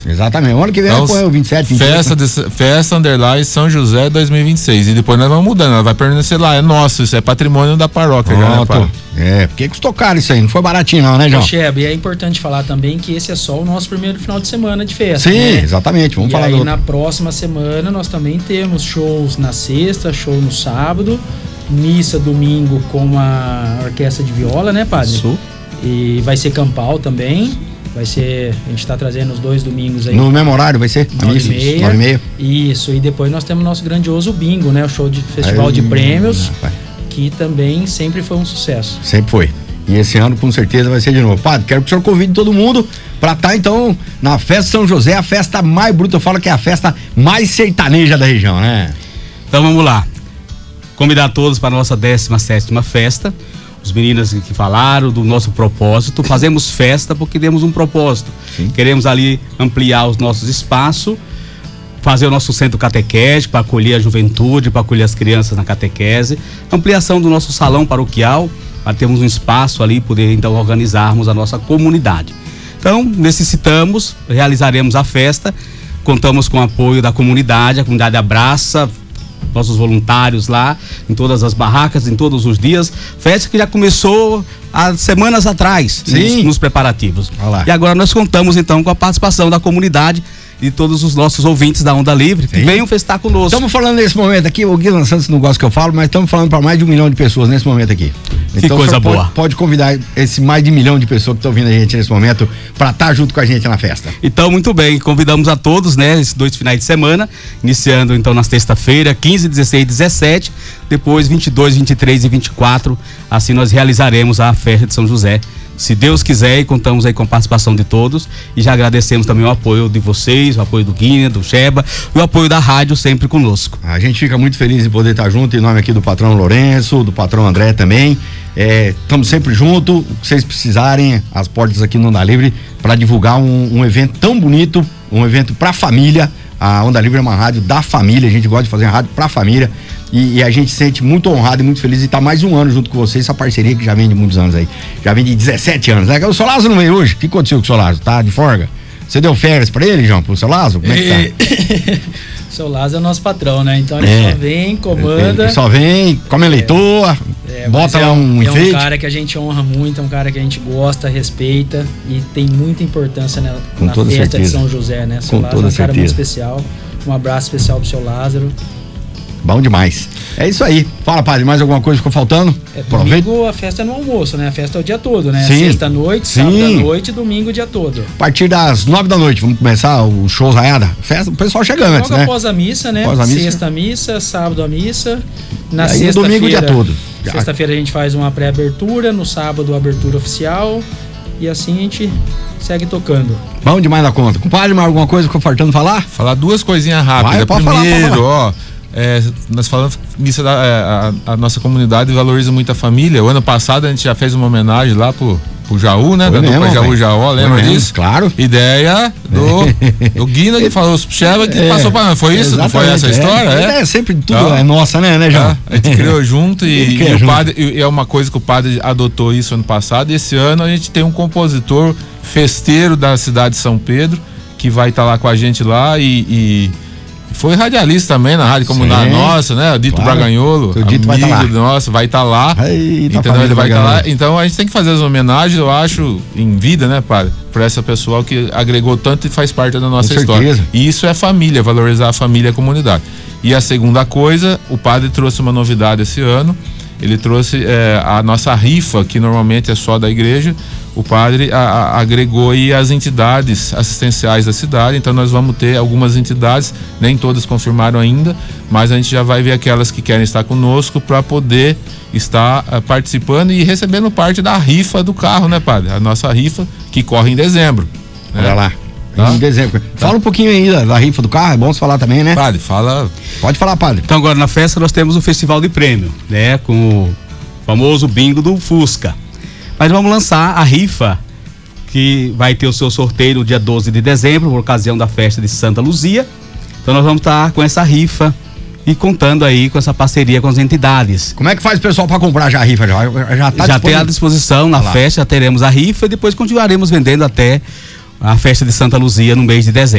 Exatamente, o ano que vem então, põe o 27, 28. Festa Underline São José 2026. E depois nós vamos mudando, ela vai permanecer lá, é nosso, isso é patrimônio da paróquia. Pronto. Porque custou caro isso aí, não foi baratinho não, né, João? Chebe, e é importante falar também que esse é só o nosso primeiro final de semana de festa. Sim, né? exatamente, vamos falar. E aí na próxima semana nós também temos shows na sexta, show no sábado, missa domingo com a orquestra de viola, né, padre? Isso. E vai ser campal também. Vai ser, a gente tá trazendo os 2 domingos aí. No mesmo horário vai ser? 9h30. Isso, e depois nós temos nosso grandioso bingo, né? O show de festival de prêmios, que também sempre foi um sucesso. Sempre foi. E esse ano com certeza vai ser de novo. Padre, quero que o senhor convide todo mundo pra estar então na Festa São José, a festa mais bruta, eu falo que é a festa mais sertaneja da região, né? Então vamos lá. Convidar todos para a nossa 17ª festa. Os meninos que falaram do nosso propósito, fazemos festa porque temos um propósito. Sim. Queremos ali ampliar os nossos espaços, fazer o nosso centro catequético para acolher a juventude, para acolher as crianças na catequese, ampliação do nosso salão paroquial, para termos um espaço ali, poder então organizarmos a nossa comunidade. Então, necessitamos, realizaremos a festa, contamos com o apoio da comunidade, a comunidade abraça, nossos voluntários lá, em todas as barracas, em todos os dias. Festa que já começou há semanas atrás, nos preparativos. Olá. E agora nós contamos então com a participação da comunidade e todos os nossos ouvintes da Onda Livre que venham festar conosco. Estamos falando nesse momento aqui, o Guilherme Santos não gosta que eu falo, mas estamos falando para mais de 1 milhão de pessoas nesse momento aqui. Que então, coisa boa. Pode convidar esse mais de 1 milhão de pessoas que estão ouvindo a gente nesse momento para estar junto com a gente na festa. Então, muito bem, convidamos a todos, né, esses 2 finais de semana, iniciando então na sexta-feira, 15, 16 e 17, depois 22, 23 e 24, assim nós realizaremos a festa de São José. Se Deus quiser, e contamos aí com a participação de todos, e já agradecemos também o apoio de vocês, o apoio do Guinha, do Sheba, e o apoio da rádio sempre conosco. A gente fica muito feliz em poder estar junto, em nome aqui do patrão Lourenço, do patrão André também. Estamos sempre juntos, o que vocês precisarem, as portas aqui no Onda Livre, para divulgar um evento tão bonito, um evento para a família. A Onda Livre é uma rádio da família, a gente gosta de fazer uma rádio para a família. E a gente se sente muito honrado e muito feliz de estar mais um ano junto com vocês, essa parceria que já vem de muitos anos aí. Já vem de 17 anos, né? O seu Lázaro não veio hoje? O que aconteceu com o seu Lázaro? Tá de folga? Você deu férias pra ele, João? Pro seu Lázaro? Como é que tá? O seu Lázaro é o nosso patrão, né? Então ele só vem, comanda. Ele só vem, come a leitoa, bota lá um enfeite. É um cara que a gente honra muito, é um cara que a gente gosta, respeita e tem muita importância na festa de São José, né? Seu Lázaro é um cara muito especial. Um abraço especial pro seu Lázaro. Bom demais. É isso aí. Fala, padre, mais alguma coisa ficou faltando? Domingo a festa é no almoço, né? A festa é o dia todo, né? Sim. Sexta-noite, sábado-noite, domingo o dia todo. A partir das 9 da noite, vamos começar o show raiada. Festa, o pessoal chegando antes, né? Após a missa, né? Sexta a missa, sábado a missa. Na sexta-feira, domingo o dia todo. Sexta-feira a gente faz uma pré-abertura, no sábado a abertura oficial. E assim a gente segue tocando. Bom demais da conta. Compadre, mais alguma coisa ficou faltando falar? Falar 2 coisinhas rápidas. Primeiro, ó. Nós falamos nisso, a nossa comunidade valoriza muito a família. O ano passado a gente já fez uma homenagem lá pro Jaú, né? Da dupla Jaú, lembra disso? Claro. Ideia do Guina que falou, Sheba que passou pra nós. Foi isso? Não foi essa história? Sempre tudo é nossa, né, João? A gente criou junto e o padre, é uma coisa que o padre adotou isso ano passado. E esse ano a gente tem um compositor festeiro da cidade de São Pedro que vai estar lá com a gente lá e foi radialista também na rádio comunidade nossa, né? O Dito Braganholo, o Dito vai estar lá. Entendeu? Ele vai estar lá. Então a gente tem que fazer as homenagens, eu acho, em vida, né, padre? Para essa pessoa que agregou tanto e faz parte da nossa história. E isso é família, valorizar a família e a comunidade. E a segunda coisa, o padre trouxe uma novidade esse ano. Ele trouxe a nossa rifa, que normalmente é só da igreja. O padre agregou aí as entidades assistenciais da cidade, então nós vamos ter algumas entidades, nem todas confirmaram ainda, mas a gente já vai ver aquelas que querem estar conosco para poder estar participando e recebendo parte da rifa do carro, né, padre? A nossa rifa que corre em dezembro. Olha lá. Em dezembro. Fala um pouquinho aí da rifa do carro, é bom você falar também, né? Padre, fala. Pode falar, padre. Então agora na festa nós temos o festival de prêmio, né? Com o famoso bingo do Fusca. Mas vamos lançar a rifa, que vai ter o seu sorteio no dia 12 de dezembro, por ocasião da festa de Santa Luzia. Então nós vamos estar com essa rifa e contando aí com essa parceria com as entidades. Como é que faz o pessoal para comprar já a rifa? Já tem à disposição na festa, já teremos a rifa e depois continuaremos vendendo até a festa de Santa Luzia no mês de dezembro.